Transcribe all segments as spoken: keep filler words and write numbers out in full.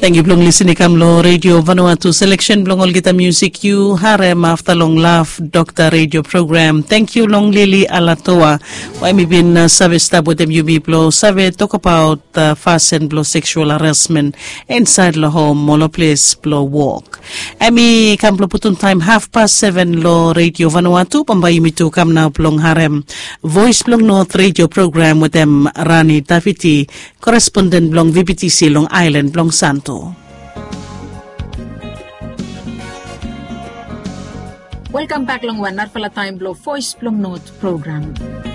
Thank you blong listening kam lo Radio Vanuatu selection blong ol kita music you harem after long laugh Doctor Radio program. Thank you long Lily Alatoa. Why me been uh, service tab with them you be blow save talk about uh, fast and blow sexual harassment inside the home molo place blow walk. Emi kam blow putun time half past seven lo Radio Vanuatu pambayi mi tu kam na blong harem voice blong North Radio program with them Rani Tafiti correspondent blong V P T C Long Island blong Santo. Welcome back long one narfala time blow voice blong note program.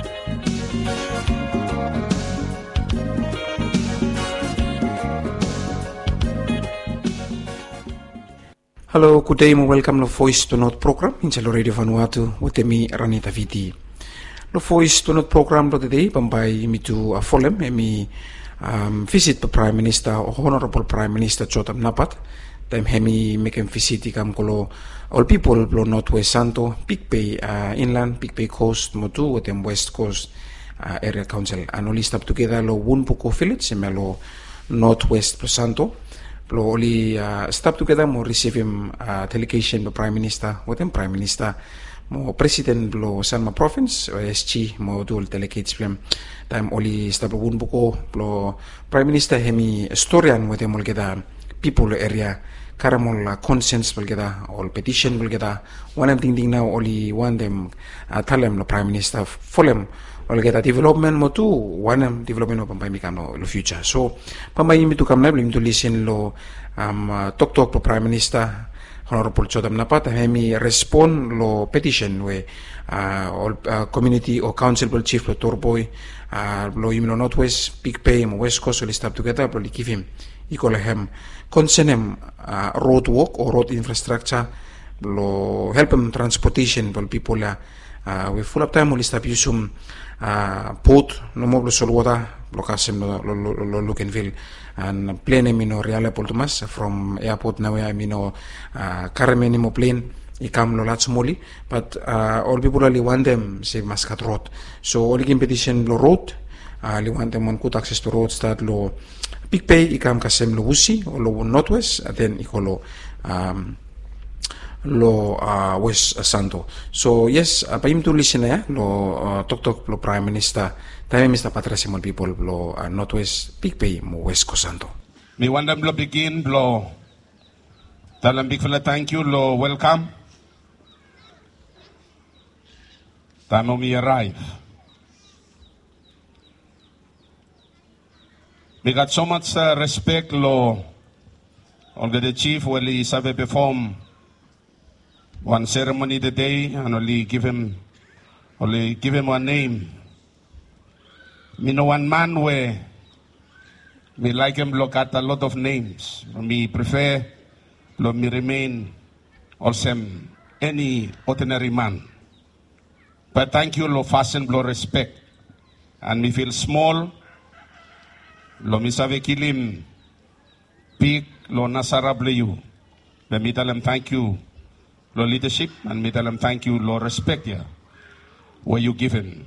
Hello, good day and welcome to Voice to Note program in Chalo Radio Vanuatu with me Rani Taviti. The Voice to Note program today pambay mi to a folem mi um, visit the Prime Minister or Honorable Prime Minister Chotam Napat. Time hemi make him visit ikam kolo all people blow Northwest Santo, Big Bay uh, Inland, Big Bay Coast, Motu with them West Coast uh, Area Council. And all stop together lo Wunpuko village and lo Northwest Santo. Lo only uh, stop together mo receive him uh, delegation the Prime Minister with him Prime Minister mo President lo Sanma Province or S G mo dual delegates him time only stop Wunpuko lo Prime Minister hemi historian with him all people area karamol uh, consents will get all petition will get one of thing now only one them uh, tell them the Prime Minister for them will get a development mo too one um, development of pambay mikano the future so pambay mi to come na blim to listen lo um uh, talk talk to Prime Minister Honorable Chotam Napat hemi respond lo petition we uh, all uh, community or council chief lo Torboy uh, lo Imino Northwest Big Bay mo West Coast will stop together probably give him equal him concern him uh, road work or road infrastructure lo help him transportation for people uh, uh, we full up time will stop usum uh, port no mo lo solwata lo kasem lo lo lo Lukenville and plane him no reale poltumas from airport now I mean no uh, karame mo plane ikam lo lat smoli but uh, all people only want them say Mascat road so all competition lo road uh, li want them on good access to road start lo Big Bay ikam kasem lo Wusi o lo Northwest and then ikolo um, lo uh, West Santo. So yes, uh, paim to listen ya lo uh, talk talk lo Prime Minister tayo Mister Patrese mo people lo uh, Northwest Big Bay mo West Coast Santo. Me wandam lo begin lo talam big fella thank you lo welcome. Tamo mi arrive. We got so much uh, respect lo on the chief will he sabe perform one ceremony today and only give him only give him one name. Me know one man where me like him look at a lot of names. Me prefer lo me remain also any ordinary man. But thank you lo fasten lo respect and me feel small. Lo mi sabe kilim big lo nasara bleyu. But me tell them thank you lo leadership and me tell them thank you lo respect ya where you given.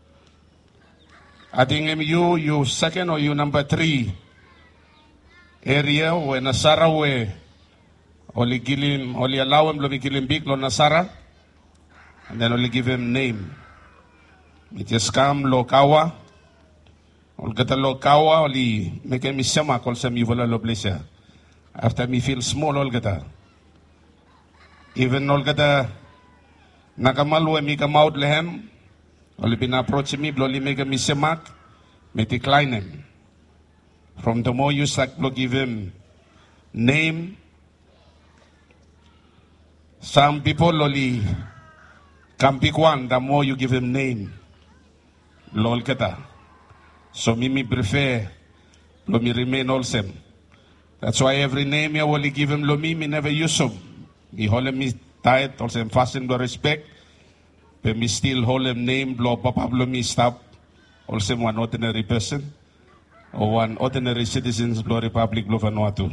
I think um, you you second or you number three area where nasara where only kilim only allow him lo mi kilim big lo nasara and then only give him name. It just come lo kawa. Ol gata lo kawa oli make me sema kol sem yivola lo blesa. After me feel small ol gata. Even ol gata nakamalwe mi come out lehem. Oli bin approach me bloli make me semak me decline him. From the more you start to give him name, some people only can pick one. The more you give him name, lol gata. So me, me prefer, lo me remain all same. That's why every name I will give him lo me, me never use him. Me hold him me tight, also him fasten the respect. But me still hold him name, lo papa lo me stop. Also one ordinary person. Or one ordinary citizens, lo Republic, lo Vanuatu.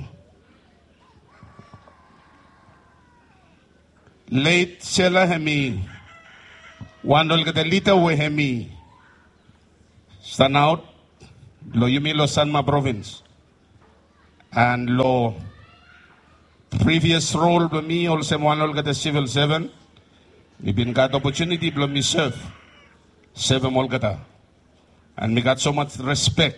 Late Sela hemi, one dollar the liter we hemi. Stand out. Lo yumi lo Sanma province. And lo previous role by me also one all the civil servant. We been got opportunity to me serve seven Molgata. And we got so much respect.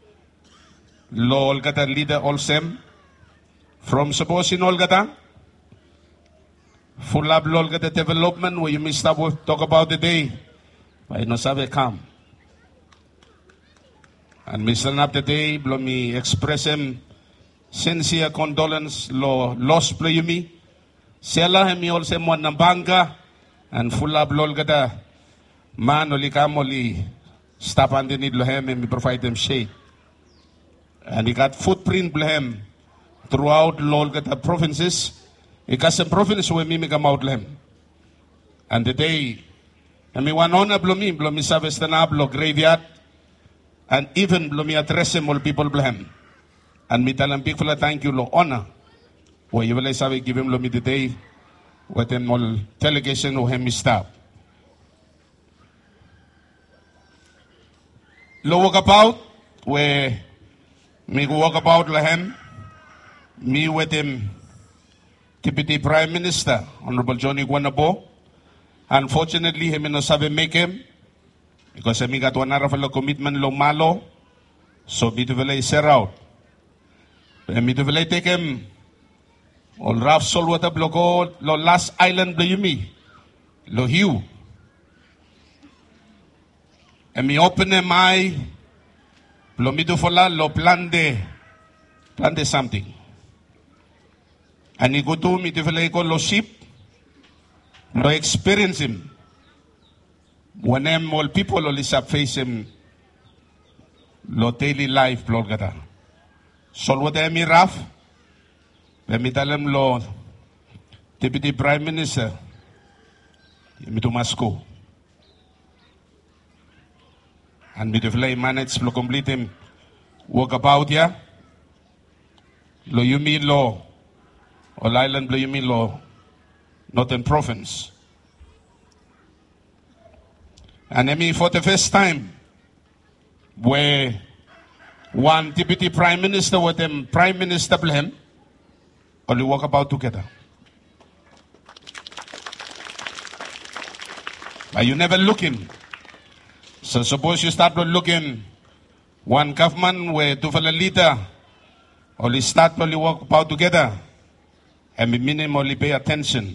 Lo Olgata leader also from suppose in Olgata. Full up Olgata development where you missed up with talk about the day. I no sabe come. And me stand up the day, blow me express him sincere condolence lo lost play me. Sela hemi also mo nambanga and full up Olgata man oli kamoli stop and need lo him and me provide them shade. And he got footprint blehem throughout Lolgata provinces. He got some provinces where me make them out lehem. And the day, and me one honor blow me, blow me savestana, blow graveyard, and even blow me address him all people blehem. And me tell him big fella thank you, lo honor. Where you will say give him blow me the day, with them all delegation or him stop. Lo walk about where me go walk about Lahem, me with him, Deputy Prime Minister, Honorable Johnny Guanabo. Unfortunately, he no sabe make him, because he got one hour of commitment lo malo, so me to vele ser out. Me to vele take him, all Raf Solwata blogo, lo last island do you me, lo Hugh. And me open him eye, lo mido fola lo plan de plan de something. And he go to me to feel lo sheep, lo experience him. When them all people only face him, lo daily life lo gata. So what I me rough, let me tell him lo Deputy Prime Minister, me to Moscow. And me to fly manage to complete him walk about ya. Lo you mean lo all island lo you mean lo Northern Province. And I mean for the first time where one Deputy Prime Minister with them Prime Minister blame only walk about together. But you never looking. So suppose you start looking one government where two fellow leader only start only work about together and we minimally pay attention.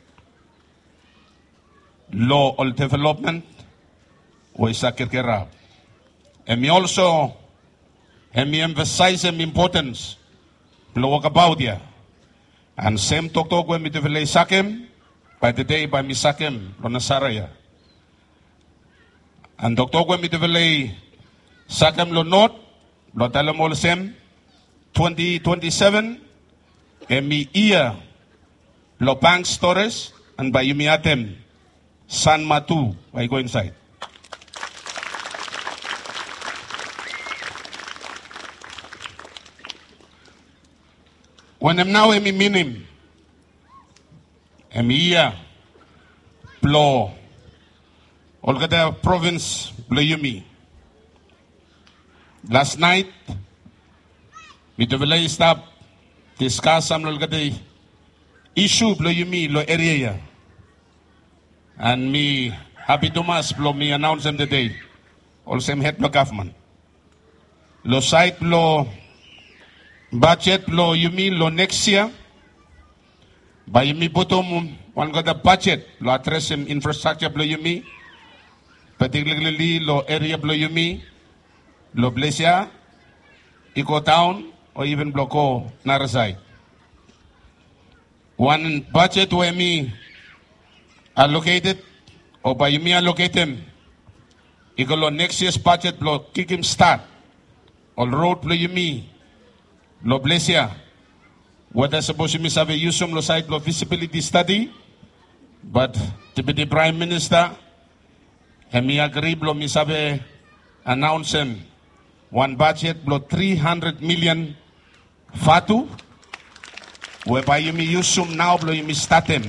Law or development or sakirkera. And we also and we emphasize the importance of work about here. And same talk talk when we develop sakem by the day by me sakem on Saraya. And Doctor Gwemi Devele Sakam lo not, lo talamol sem twenty twenty-seven, and me ear lo bank stores and by you me atem San Matu. I go inside. When I'm now emi minim, emi ear plo. Olgata province Blayumi. Last night, we developed stop discuss some Olgata issue Blayumi lo area. And me happy Thomas blow me announce them today. Also head lo government. Lo site lo budget lo yumi lo next year. By yumi bottom one got the budget lo address him infrastructure Blayumi. Particularly lo area blow you me, lo Blesia, Eco Town, or even Bloco Narasai. One budget where me allocated, or by me allocate him, Eco next year's budget blow kick him start, or road blow you me, lo Blesia, what I suppose you miss have a use some lo site lo visibility study, but to be the Prime Minister. And me agree blow me sabe announce him one budget blow three hundred million fatu whereby you me use some now blow you me start him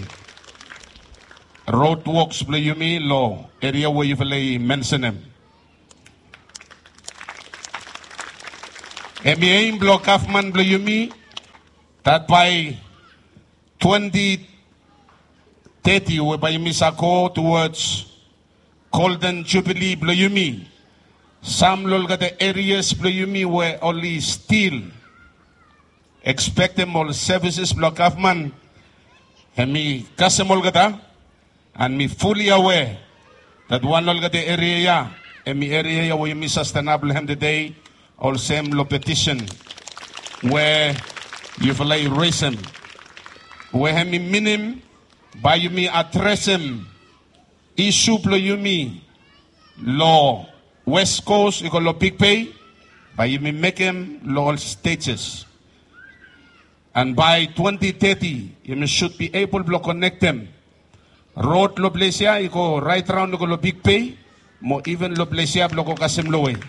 road works blow you me low area where you will mention him Emi aim block Kaufman blow you me that by twenty thirty we by Misako towards Golden Jubilee blow you me. Some lolga the areas blow you me where only still expect them all services block Kaufman. And me kasemol gata and me fully aware that one lolga the area and me area where me sustainable hem the day all same lo petition where you feel like raise him where me minim by you me address him issue blow you me law West Coast you lo big pay by you me make him law all stages and by twenty thirty you should be able to connect them road lo blesia you go right round you go lo big pay mo even lo blesia lo ko kasem lo way.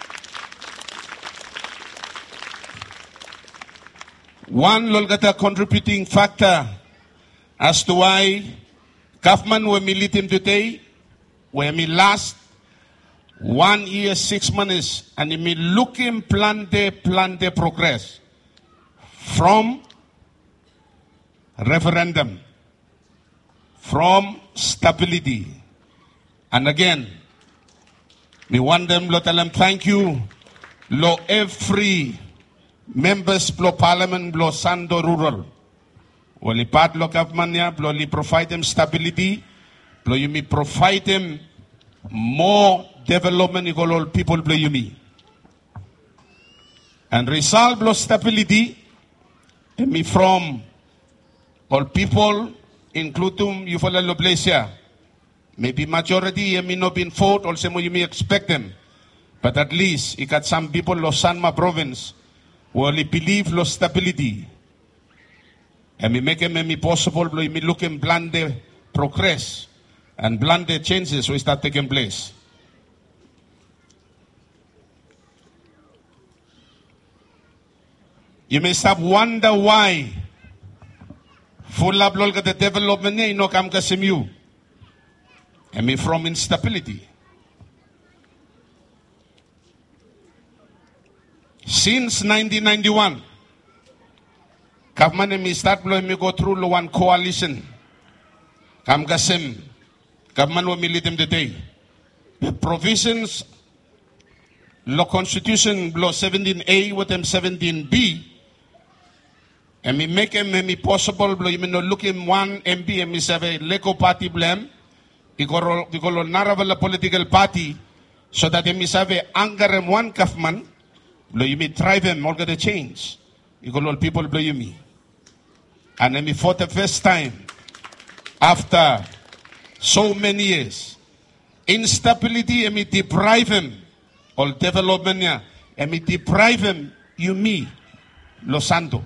One lolgata contributing factor as to why government were militant today, where me last one year, six months, and me looking plan de plan de progress from referendum, from stability. And again, me want them to tell them thank you, lo every members blo parliament blo sando rural wali part lo government ya blo li provide them stability blo you me provide them more development igolol people blo you me and result blo stability and me from all people including you follow lo plesia maybe majority and me no been vote also you me expect them but at least you got some people lo Sanma province we believe lo stability. And we make them me possible, we look and plan the progress and plan the changes we start taking place. You may stop wonder why full up the development you know come you. And me from instability. Since nineteen ninety-one, government me start blowing me go through lo one coalition. Kam gasem, government will militate them today. The provisions, lo constitution blow seventeen A with them seventeen B, and me make them me possible blow you no look him one M P and me say leko party blame, because because naravala political party, so that me say anger and one government. Blow you me drive them all the change. You go all people blow you me. And then for the first time after so many years, instability and me deprive him all development ya and me deprive him you me lo santo.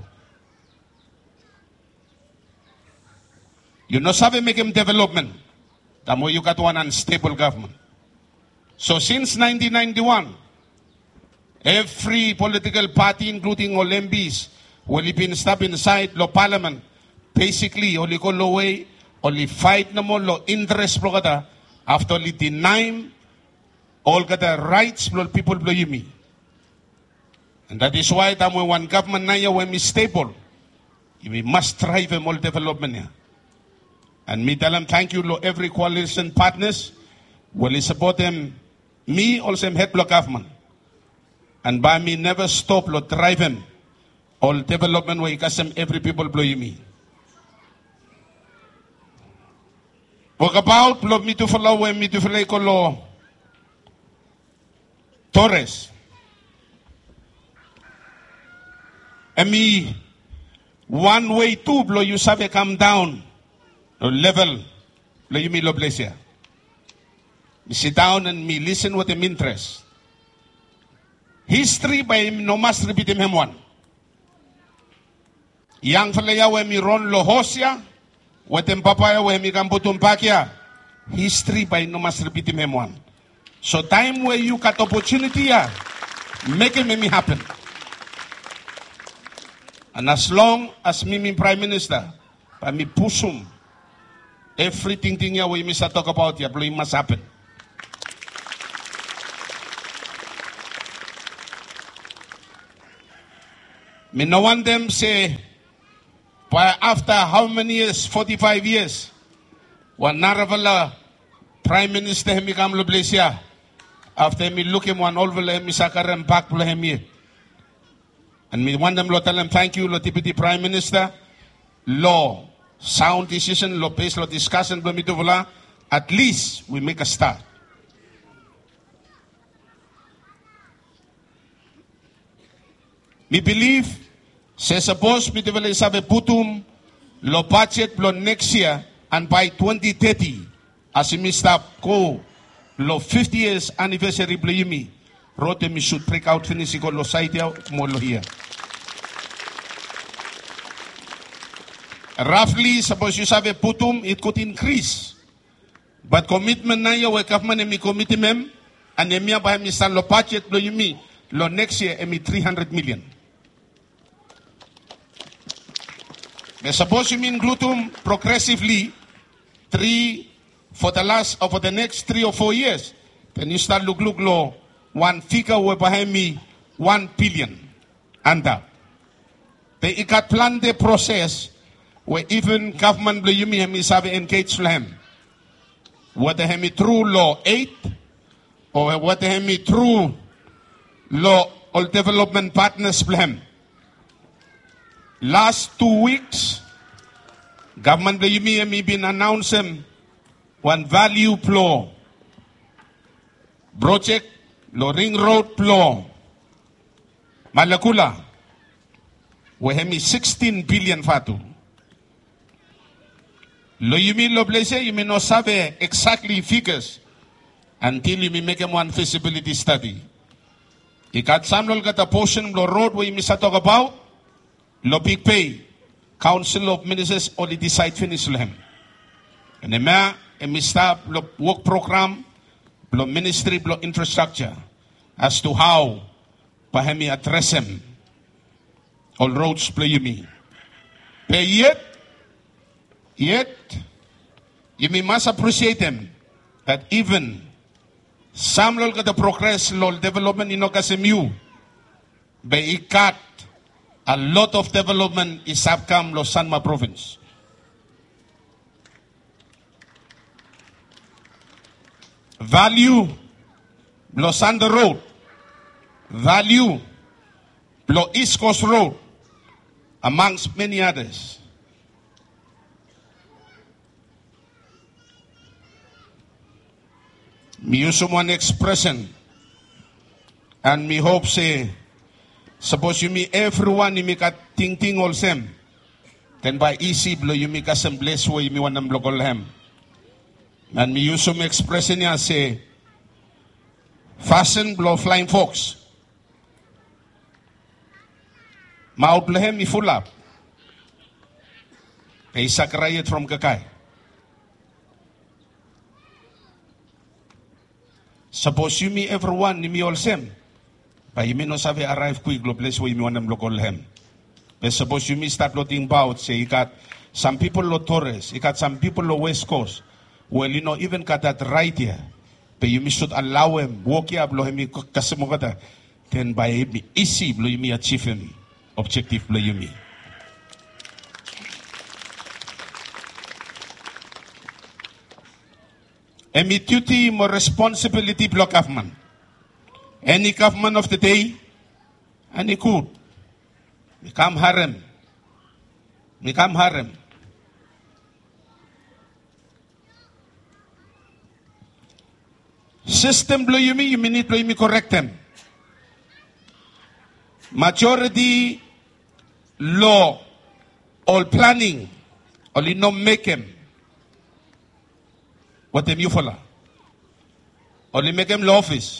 You know sabe make him development. That way you got one unstable government. So since nineteen ninety-one. Every political party, including all M Ps, will be stop inside the parliament. Basically, only go low way, only fight no more, lo interest blogada. After only deny all the rights, of people blow you me. And that is why that when one government now when we stable, we must drive them all development here. And me tell them thank you, lo every coalition partners will support them. Me also head block government. And by me never stop lo drive him all development where you every people blow you me. Walk about lo me to follow when me to follow kolo Torres. And me one way two blow you sabe come down lo level blow you me lo place here. Me sit down and me listen with them interest. History by no must repeat him one. Yang falaya we mi ron lo hosia, wetem papaya we mi kamputum pakia. History by no must repeat him one. So time where you got opportunity ya, make it make me happen. And as long as me me prime minister, by me push him, everything thing ya we miss talk about ya, it must happen. Me no want them say, by after how many years, forty-five years, when Naravala Prime Minister hemi kam lo blesia, after me look him one over hemi sakarem back lo hemi. And me want them lo tell them thank you lo Deputy Prime Minister, lo sound decision, lo pace lo discussion lo mitovola, at least we make a start. Me believe, say suppose me develop sabe putum lo budget lo next year and by twenty thirty, as me stop ko lo fifty years anniversary blayimi, rote me should break out finish ko lo site mo lo here. Roughly, suppose you sabe putum, it could increase. But commitment na yo wake up man emi commitment and emia by me stand lo budget lo yimi lo next year emi three hundred million. But suppose you mean glutum progressively three for the last or for the next three or four years, then you start look look low one figure were behind me one billion and that. They got plan the process where even government blue me hemi sabe engage them. Whether hemi through law eight or whether hemi through law or development partners blame. Last two weeks, government blue me hemi been announcing one value plow project lo ring road plow Malakula we hemi sixteen billion fatu. Lo you mean lo place you may not sabe exactly figures until you may make them one feasibility study. You got some got a portion lo road where you may talk about lo big pay. Council of Ministers only decide finish them. And the mayor and me start lo work program lo ministry lo infrastructure as to how pahemi address them. All roads play you me. But yet Yet, you may must appreciate them that even some lol the progress lol development in Okasemu, but it got a lot of development in Sabcam lo Sanma province. Value lo Sanda Road, value lo East Coast Road, amongst many others. Me use one expression and me hope say suppose you me everyone you make a ting ting all same then by easy blow you make a some bless way me one them local hem and me use some expression ya say fasten blow flying fox mouth lehem me full up kay sakrayet from kakay. Suppose you me everyone ni me all same. But you may not have arrive quick lo place where you want them local hem. But suppose you me start looking about say you got some people lo Torres, you got some people lo West Coast. Well, you know, even got that right here. But you me should allow him walk up lo him kasimogata. Then by me easy lo you me achieve him objective lo you me. And my duty, my responsibility, block government. Any government of the day, any could. Become harem. Become harem. System blow you me, you need blow you me correct them. Majority law, all planning, only no make them. What them you follow? Only make them law office.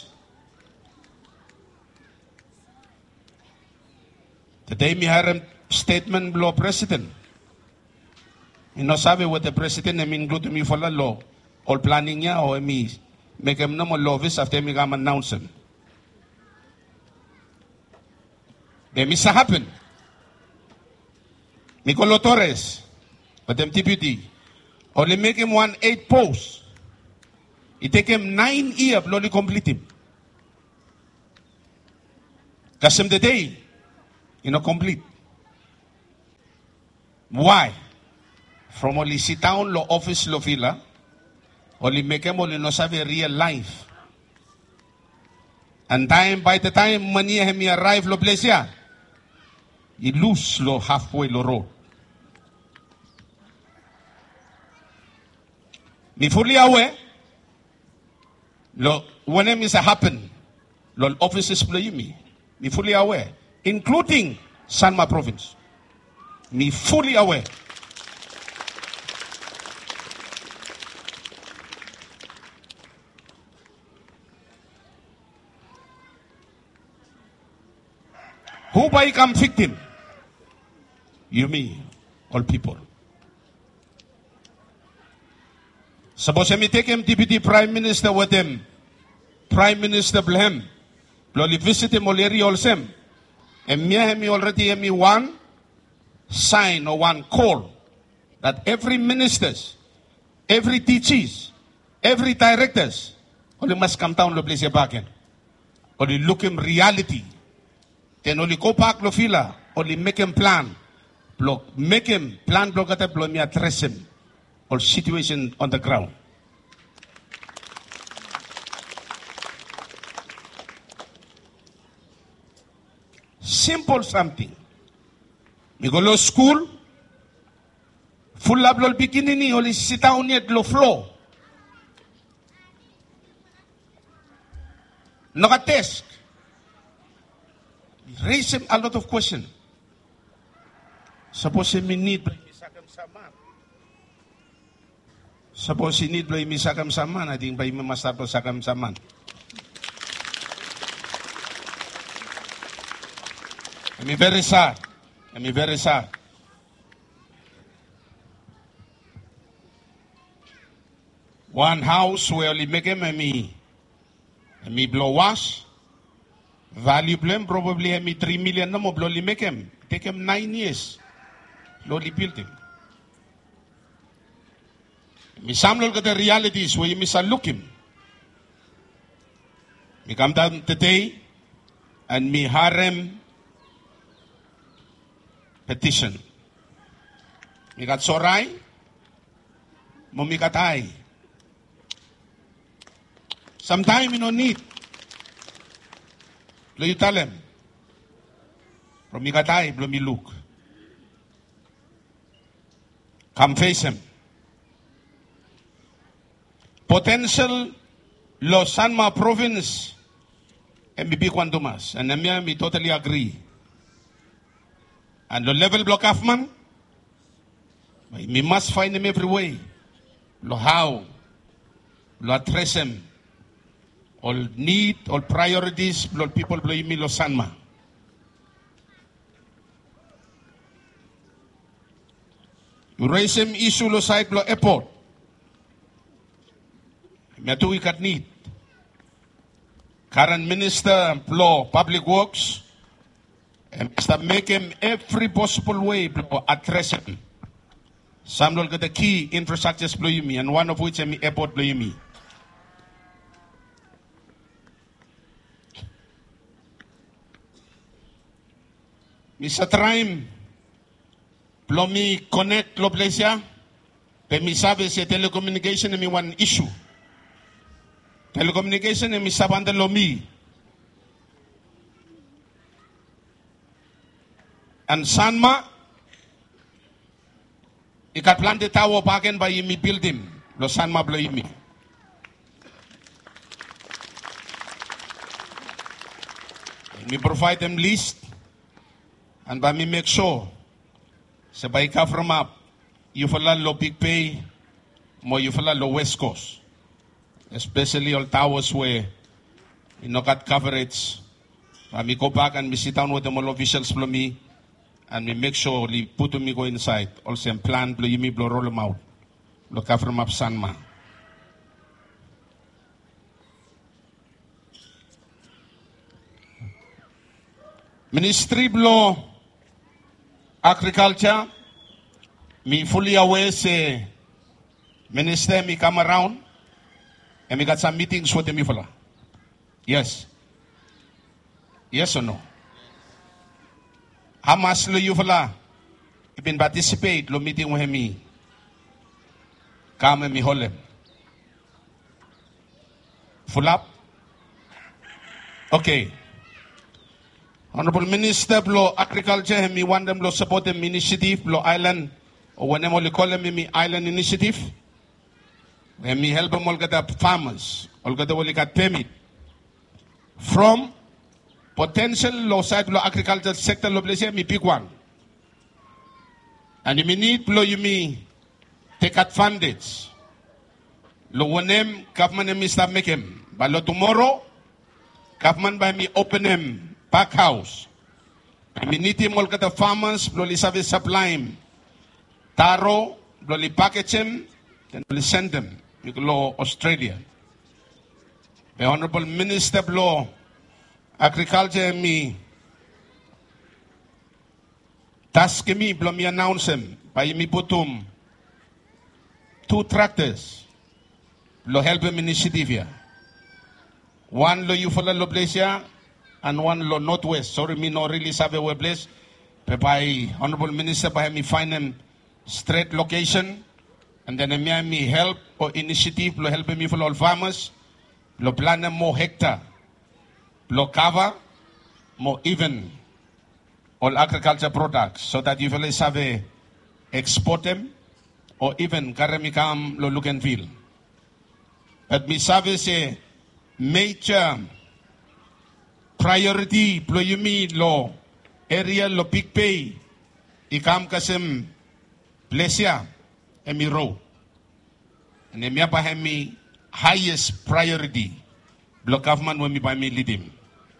Today me have statement law president. You know sabi what the president I mean go to me follow law. All planning niya or me make them no more law office after me come announce them. Then misa happen. Nicolo Torres, but them deputy. Only make him one eight posts. It take him nine years to only complete him. Because the day, you know, complete. Why? From only sit down lo office lo fila, only make them only no have a real life. And time by the time money hemi arrive lo place ya, you lose lo halfway lo road. Me fully aware, lo when it happen, lo offices play me. Me fully aware, including Sanma province. Me fully aware. Who become victim? You, me, all people. Suppose me take him deputy prime minister with him. Prime minister blame. Loli visit him already also. And me him already me one sign or one call that every ministers, every teachers, every directors only must come down to place your back in. Only look him reality. Then only go back lo fila, only make him plan. Block, make him plan block at blow me address him or situation on the ground. Simple something. Me go to school, full lab lo beginning only sit down yet lo floor. No a test. Raise him a lot of questions. Suppose he need Suppose he need blay misakam saman, I think by me must have sakam saman. I'm very sad. I'm very sad. One house where only make him me, me blow wash. Value blame probably me three million no more blow make him. Take him nine years. Slowly build him. Me some look at the realities where you miss a look him. Me come down today and me harem petition. Me got sorai, mo me got I. Sometime you no need. Lo you tell him. From me got I, blow me look. Come face him. Potential Lo Sanma province and be Quantumas. And I me totally agree. And the level block of man, we must find him every way. Lo how, lo address him. All need, all priorities, lo people blow me Lo Sanma. You raise him issue lo side lo airport. Me atu ikat need. Current Minister Law Public Works and Mister make him every possible way to address him. Some will get the key infrastructures blow you me, and one of which is the airport blow you me. Mister Traim, blow me connect lo place ya. Pe mi sabe se telecommunication mi one issue. Telecommunication mi sabanda lo mi. And Sanma, ikat plan de tower bagen by mi building. Lo Sanma blow mi. Me provide them list. And by me make sure, sa by ka from up, you follow lo big pay, mo you follow lo west coast. Especially all towers where you know got coverage. By me go back and me sit down with them all officials for me, and me make sure they put me go inside. Also and plan blow me blow roll them out. Lo ka from up Sanma. Ministry blow agriculture, me fully aware say minister me come around and me got some meetings with me fella. Yes. Yes or no? How much lo you fella? ibin participate lo meeting with me. Kame mi holem. Full up? Okay. Honorable Minister, Blo Agriculture, me want them to support them initiative, Blo Island, or whenever you call them me Island Initiative. And me help them all get the farmers, all get the all get permit. From potential law side law agriculture sector law place, me pick one. And you me need blow you me take advantage. Lo one name government me start make him. But lo tomorrow, government by me open him. Pack house. I mean, need him all get the farmers, bloli service supply him. Taro, bloli package him, then bloli send them. You go Australia. The Honorable Minister Blow Agriculture me task me blow me announce him by me putum two tractors lo help him initiative here. One lo you follow lo place here. And one law northwest. Sorry, me no really sabe where place. But by Honorable Minister, by me find them straight location, and then me me help or initiative, lo help me for all farmers, lo plan them more hectare, lo cover more even all agriculture products, so that you will sabe export them, or even carry me come lo look and feel. But me sabe say major priority plo yumi lo area lo big pay ikam kasem plesia emi road and emi apa hemi highest priority lo government when me by me lead him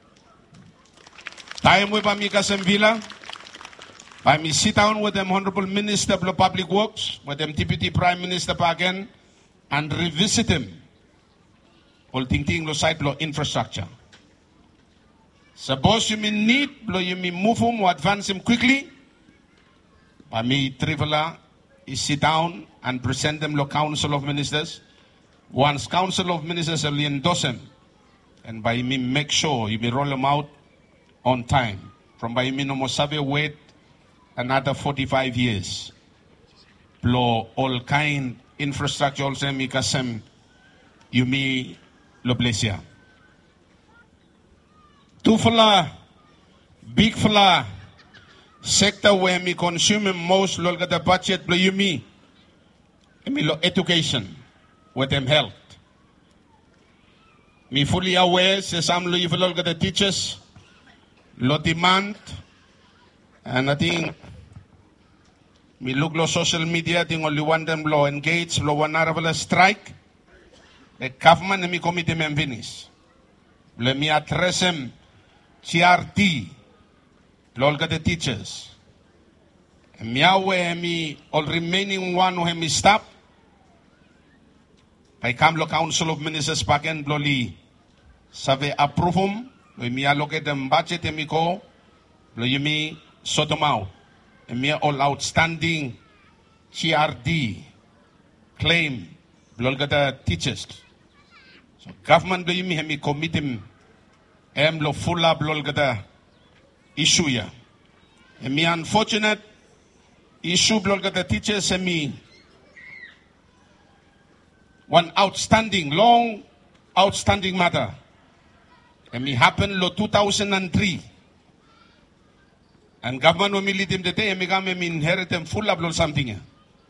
time we by me kasem villa by me sit down with them Honorable Minister of Public Works with them Deputy Prime Minister again and revisit him all ting ting lo site lo infrastructure. Suppose you may need, blow you may move him or advance him quickly. By me, Trivala, is sit down and present them to Council of Ministers. Once Council of Ministers will endorse him, and by me make sure you may roll them out on time. From by me no more sabe wait another forty-five years. Blow all kind infrastructure also me kasem you me lo blesia. Two fala, big fala, sector where me consume most look at the budget blow you me. Me lo education with them health. Me fully aware say some lo you look at the teachers, lo demand, and I think me look lo social media, I think only want them lo engage, lo one hour strike. The government and me committee me finish. Let me address them. C R T, lolga the teachers. Miawe me all remaining one who me stop. By Kamlo Council of Ministers Paken Bloli Save approve him, we me allocate them budget and me go, lo you me sort them out. And me all outstanding C R D claim lolga the teachers. So government do you me me commit him. Em lo full up lol gada issue ya. And me unfortunate issue lol gada teachers and me one outstanding, long outstanding matter. And me happened lo two thousand three. And government will me lead him the day and me come me inherit them full up lol something ya.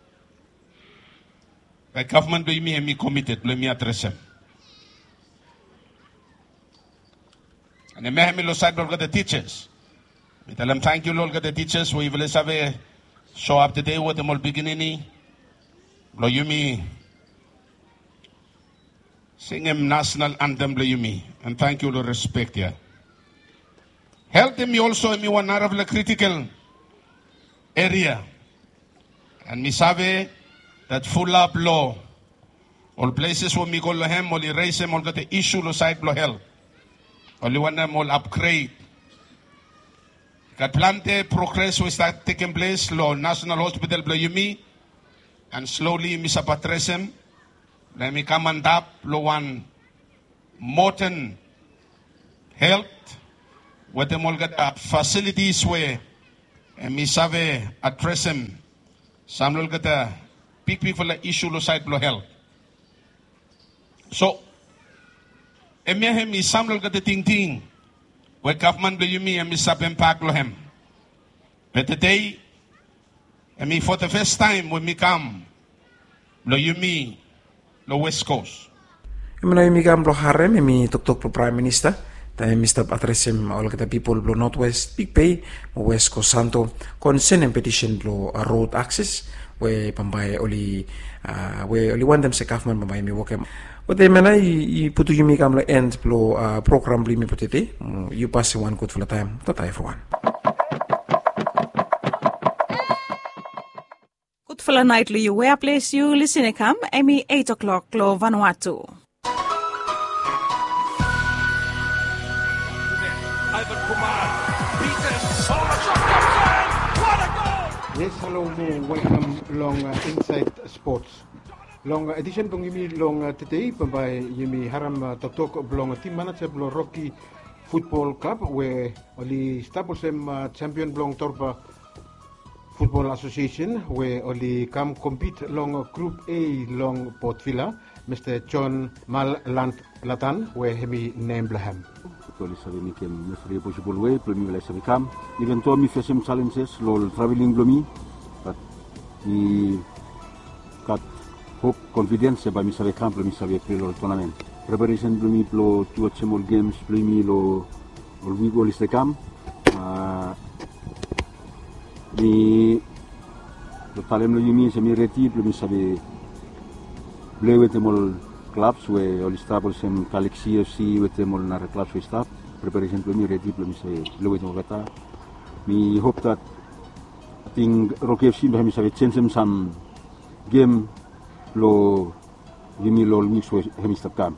The government do me and me committed, let me address him. And the Mehemi lo side Lord the teachers. We tell them thank you Lord the teachers. We will have show up today with them all beginning. Lo you me sing him national anthem lo you me. And thank you Lord respect ya. Help them also in me one of the critical area. And me sabe that full up law. All places where me go lo hem, all erase him, all got the issue lo side lo help. Only one them all upgrade. Got plenty progress will start taking place. Lo National Hospital blow you me, and slowly me sapatresem. Let me come and up. Lo one Morton Health, where them all got uh, facilities where and mi sabe address him samlol kata big people issue lo side lo health so emia hem mi samlol kata ting ting we government lo yumi mi sabe impact lo hem but today and me for the first time when me come lo yumi lo West Coast Imana mi kam lo harem mi tok tok pro Prime Minister tayo Mister Addressem all kita people lo Northwest Big Bay West Coast Santo concern and petition lo uh, road access we pambay oli uh, we oli one them se government pambay mi wokem Ote mana i putu yumi kam lo end lo uh, program bli mi putete you pass one good for the time to tayo for one Good for the nightly you where place you listen come Emi eight o'clock lo Vanuatu. Yes, hello, welcome long uh, Inside Sports. Long edition pong yumi long uh, today by yumi haram uh, tok long team manager blo Rocky Football Club where only stablesem uh, champion blong Torba Football Association where only come compete long Group A long Port Villa Mister John Mal Lant Latan where he named Blaham. Toli sabi mi kem free possible way plumi wala sabi kam even though mi facem challenges lol traveling blomi but mi kat hope confidence ba mi sabi kam plumi sabi pre tournament preparation blomi plo two small games plumi lo lo we go list kam mi lo talem lo yumi semi reti plumi sabi play with mol clubs we all stable sem Galaxy F C with them all na clubs we start preparation to me ready to me say low with kata me hope that I think Rocky F C be say change some game lo yumi lo mix we hemi start kam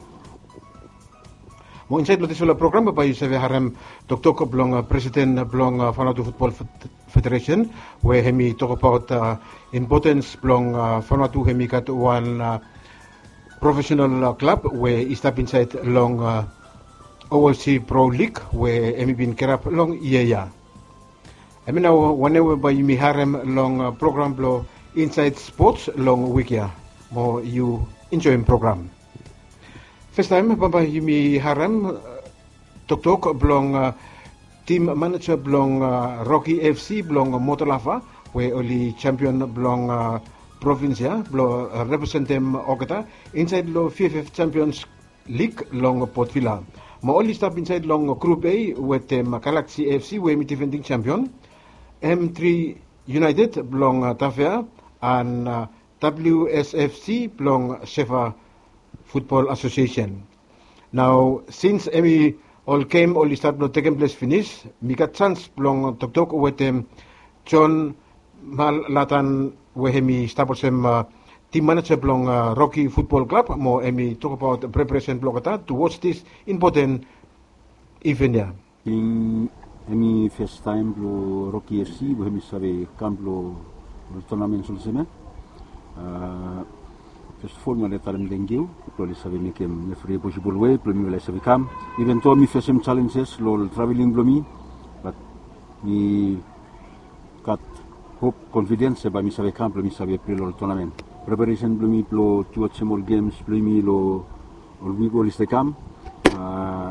Mo inside lo tisula program ba yuse haram tok blong uh, president blong uh, Vanuatu Football Federation where hemi talk about uh, importance blong uh, Vanuatu hemi kat one uh, professional uh, club where he step inside long uh, O L C Pro League where he been kerap long yeah yeah. I mean now whenever by me harem long uh, program blo Inside Sports long week yeah. Mo you enjoy program. First time baba me harem uh, tok tok blong uh, team manager blong uh, Rocky F C blong uh, Motolava where only champion blong uh, province ya blo uh, represent them okata inside lo F F F Champions League long Port Villa mo only stop inside long Group A with them Galaxy F C where me defending champion M three United belong uh, Tafea and uh, W S F C belong Shefa Football Association. Now since Emmy all came all start no taking place finish me got chance belong tok tok with them John Mal Latan where me start some uh, team manager belong uh, Rocky Football Club mo Emmy talk about preparation blogata to watch this important event there. In Emmy first time blo Rocky F C where me sabe camp lo tournament sul seme. Uh, first of all me le talam dengeu lo le sabe me kem me free possible way blo me le sabe camp even though me face some challenges lo traveling blo me but me got hope confidence ba mi sabe camp mi sabe pre lo tournament preparation blo mi plo two small games blo mi lo lo we go list camp uh,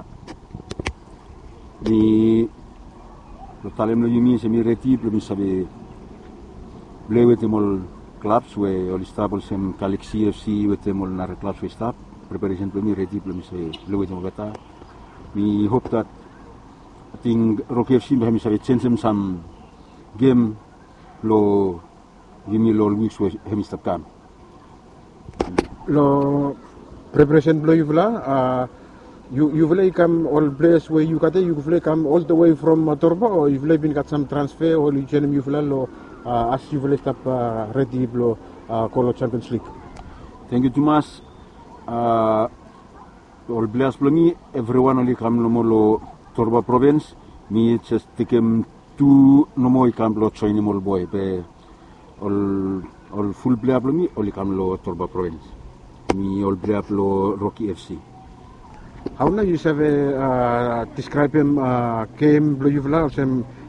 mi lo talem lo yumi se mi reti blo mi sabe play with them all clubs we all stable sem Galaxy F C with them all na clubs we start preparation blo mi reti blo mi sabe play with them beta we hope that I think Rocky F C be mi sabe change some game lo yumi lo weeks we hemi stop kam Lo preparation blo you vla uh, you you vla come all players where you got you vla come all the way from uh, Torba or you vla been got some transfer or you genem you vla lo uh, as you vla stop uh, ready blo uh, Colo Champions League. Thank you Thomas. Uh, all players blo me everyone only come lo mo lo Torba province me just take him two no more come lo join him all boy be all all full player blo me only come lo Torba province me all player lo Rocky F C. How na you have uh, describe him uh, game blo you vla or some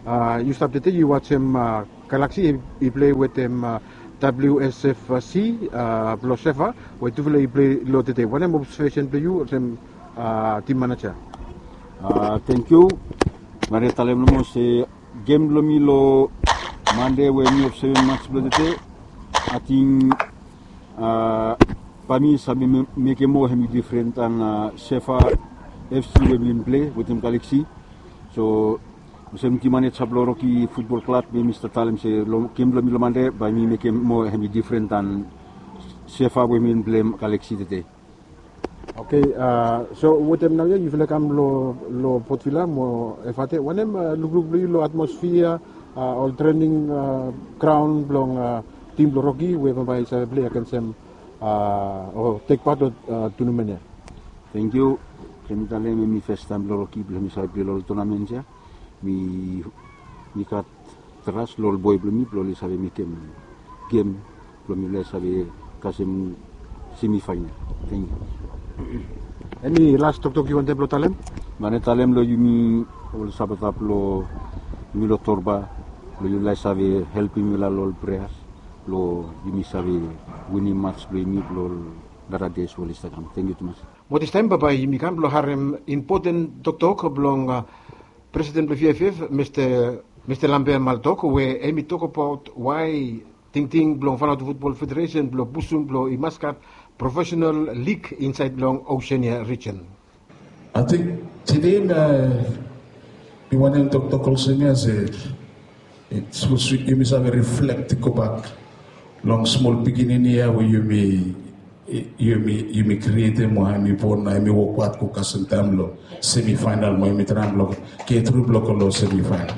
Uh, you stop the you watch him uh, Galaxy. He play with him uh, W S F C uh, Blosefa. Where tu he play lo today. What am observation to you? Him uh, team manager. Uh, thank you. Mari talem mo se game lo mi lo Monday we mi observe match lo today. I think uh, pami sabi make more hemi different than uh, Shefa F C we been play with him Galaxy. So Musem timane Sablo Rocky Football Club be Mister Talem se lo game lo mi lo Monday by me make more hemi different than Shefa we been play Galaxy today. Okay, uh, so with them now, you feel like I'm lo lo potvila mo efate. When them look look lo atmosphere, uh, all training uh, ground belong uh, team lo Rocky, we by sa play against them uh, or take part of uh, tournament. Thank you. Kami tali mi first time lo Rocky belum sa play lo tournament ya. Mi mi kat teras lo boy belum mi belum sabi mi game game belum mi sabi kasim semi-final. Thank you. Any last talk talk you want to blow talem? Mane talem lo yumi ol sabatap lo yumi lo torba lo yulai sabe helping mi la lol prayers lo yumi sabe winning match lo yumi lo darades wal Instagram. Thank you too much. What is time baba yumi kan lo harem important talk talk belong uh, President of V F F Mister Mister Lambert Maltok where Amy talk about why Ting Ting belong Vanuatu Football Federation belong Busung belong Imaskat professional league inside long Oceania region. I think today uh, we want to talk to Oceania say it's supposed to you may reflect to go back long small beginning here where you may you may you may create mo may born na may work what ko kasentam lo semi final mo may tram lo ke through block lo semi final.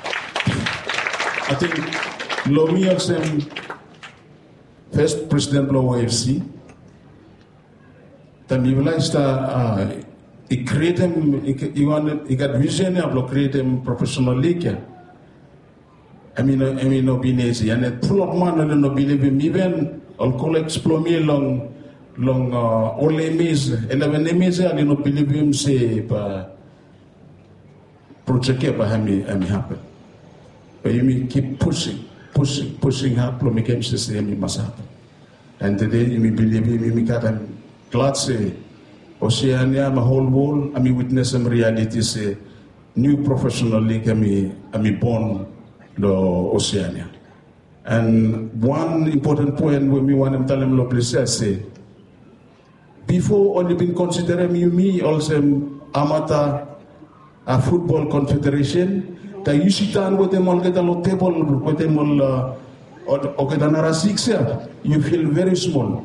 I think lo mi sem first president lo O F C. Then you realize that uh, he created him, he, he wanted, he got vision of creating professional league. I mean, I mean, no binesi, and it pull up man, and no believe him even all collect plummy long, long uh, all enemies, and when enemies, and no believe him say, but project it, but I mean, I mean happen. But you mean keep pushing, pushing, pushing hard, plummy games to say, I mean must happen. And today, you mean believe him, you mean got him. Glad say, Oceania, my whole world, I mean, witness some reality say, new professional league, I mean, I mean, born the Oceania. And one important point when we want to tell them, please say, before only been considering you me also amateur a football confederation, the you sit down with them all get a lot table with them all uh, or get another six year, you feel very small.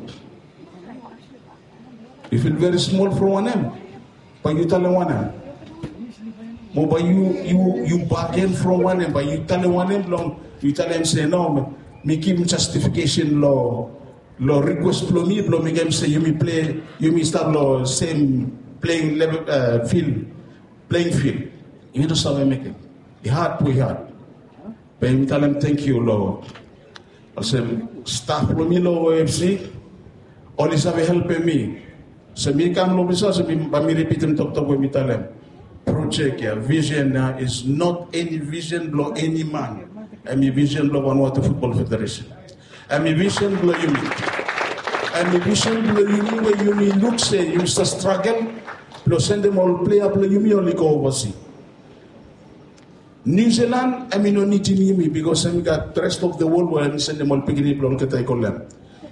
You feel very small for one end, but you tell them one end. But you you you back in from one end, but you tell them one end long. You tell them say no, me give justification law law request for me, but me game say you me play, you me start law same playing level uh, field, playing field. You know how I make it. It hard, we hard. But me tell them thank you law. I say staff for me law O F C, all is have helping me. So me come lo bisa so me repeat them talk talk with me tell them project ya vision na is not any vision blow any man. I mean vision blow Vanuatu Football Federation. I mean vision blow you. I mean vision blow you where you me look say you start struggle blow send them all play up blow you me only go overseas. New Zealand I mean no need to me because I got the rest of the world where I send them all picking blow get I call them.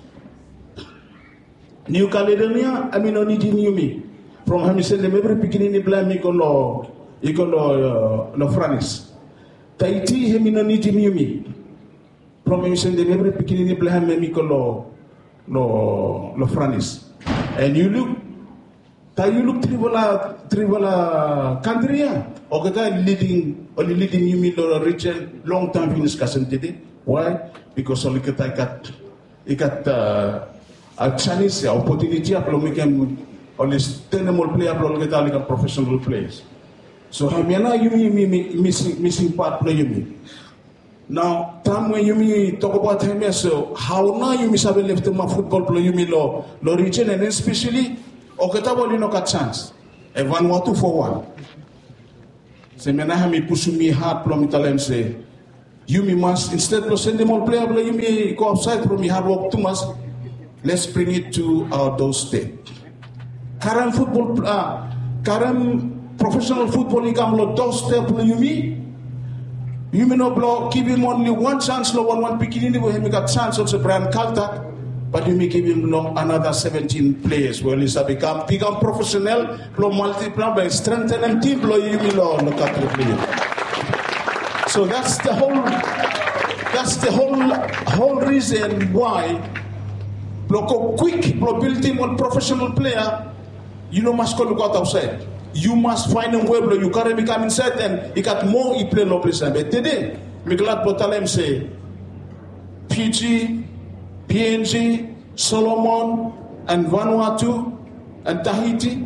New Caledonia, I mean, only knew me. From him, send them every beginning in blame, you know, you know, no France. Tahiti, he mean, only knew me. From him, send them every beginning in blame, you know, no, no France. And you look, you look trivala, trivala country, or the leading, only leading you mean, no, region, long time in discussion today. Why? Because only got, I got, I got, uh, a chance opportunity to make them only tenable player to get professional players. So how many you mean missing missing part play you mean? Now time when you mean talk about him so how now you miss have left my football play you mean lo lo region and especially oketabo you no got chance. And Vanuatu for one. Se menaha mi pusu mi hard plo mi talem se. You me must, instead of sending more player, you may go outside from me hard work too much. Let's bring it to our doorstep. Current football, uh, current professional football, you come to doorstep, you me. You may not blow, give him only one chance, no one, one beginning, where he got chance of the brand Caltac, but you may give him no, another seventeen players. Well, he's become, become professional, blow multiply by strengthen and team, blow you may know, look at the player. So that's the whole, that's the whole, whole reason why blow quick, blow build him on professional player, you know must go look out outside. You must find him where you can't become inside and he got more he play no place. But today, me glad Botalem say P G, P N G, Solomon, and Vanuatu and Tahiti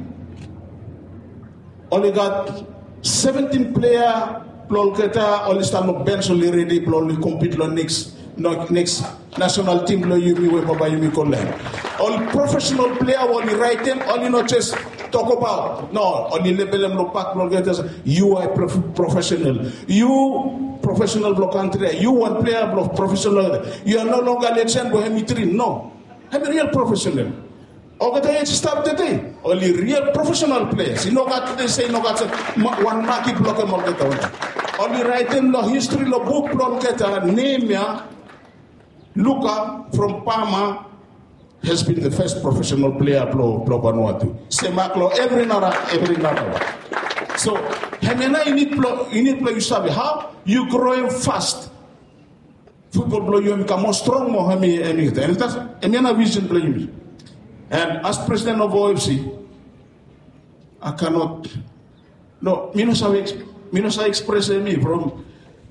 only got seventeen player Plolketa only stand up bench only ready only compete on next no, next national team lo you we baba you collect. All professional player only write them only not just talk about no only level them lo pack Plolketa you are prof- professional you professional block country you one player block professional you are no longer legend go hemitri no I'm a real professional. Okay, start the day. Only real professional players. You know what they say, no got one marky block among the only writing the history the book block name ya Luca from Parma has been the first professional player blow blow Vanuatu. Semaklo every nara every nara. So Hemena you need play you need play you sabi how you growing fast. Football blow you become more strong more hemi anything. And that's Hemena vision play you. And as president of O F C, I cannot, no, me no sabe, me no sabe express me from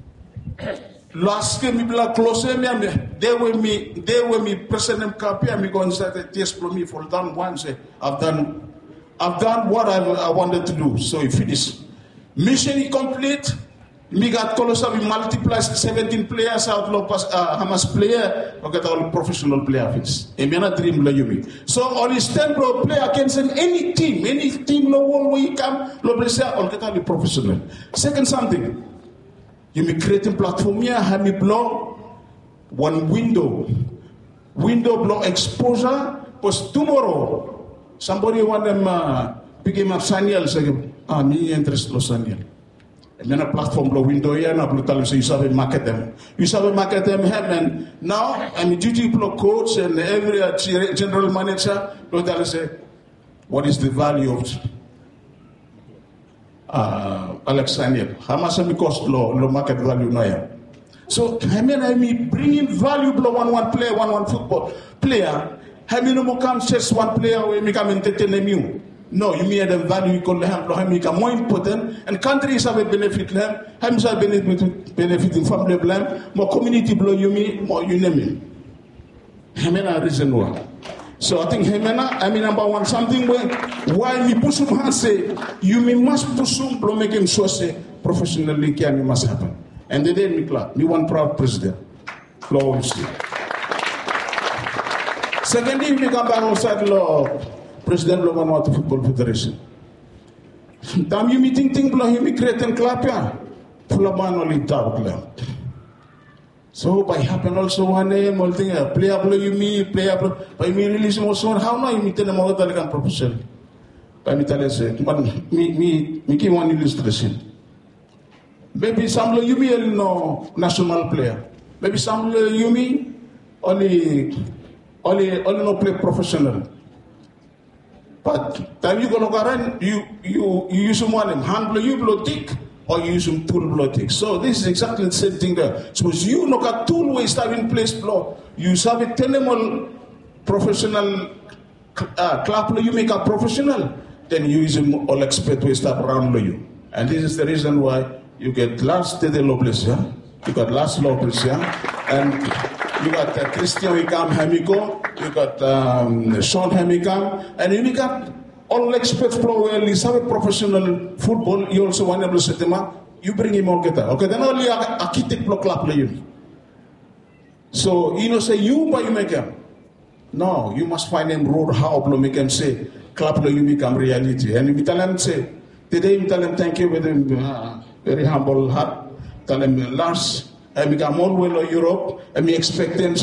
last game me bla close me, they were me, they were me president Kapia, me go and start a test for me for done once. I've done, I've done what I, I wanted to do. So if it is mission complete, me got Colossa, we multiply seventeen players out of uh, Hamas player, or get all professional players. And me not dream like you. So all this ten pro player can send any team, any team no one we come, lo blessa or get all professional. Second something, you me creating platform here, have me blow one window, window blow exposure. Because tomorrow somebody want them uh, begin up Saniel say, ah me interest lo Saniel. And then a platform blow window here, and I tell you, so you saw market them. You saw market them, and now I'm a duty block coach and every uh, general manager. Will tell say, what is the value of uh, Alexander? How much it cost low, low market value now? So I mean, I mean, bringing value blow one one player, one one football player. I mean, no more come chase one player we make them entertain you. No, you mean the value you call them, become more important, and countries have a benefit them, have a benefit benefiting from the blame, more community blow you mean, more you name it. Hemena reason why. So I think Hemena, I mean number one, something where why me push him and say, you me must push him, blow make him so say, professionally can it must happen. And they did me clap, me one proud president. Flow Secondly, we come back outside law. President of the Vanuatu Football Federation. Tam you meeting thing below him create and clap ya. Fulaban only talk. So by happen also one name, all thing player below you me, player by me release also how now you meet them all the like professional. By me tell say, but me me me give one illustration. Maybe some you me no national player. Maybe some you me only only only no play professional. But time you go to run, you you you use one hand blow you blow tick or you use some tool blow tick. So this is exactly the same thing there. So you look at tool ways have in place blow. You have a tenemal professional uh, clap blow you make a professional. Then you use them all expert ways start around blow you. And this is the reason why you get last day low place, yeah? You got last low place, yeah? And you got uh, Christian Wickham Hemiko, you got um, Sean Hemikam, and you got all experts pro well, you have a professional football, you also want to set them up, you bring him all get that. Okay, then only a architect block clap you. So you know say you but you make him. No, you must find him road how to make him say clap you become reality. And you tell him say today you tell him thank you with him uh, very humble heart. Tell him last, I become all well Europe, and me expecting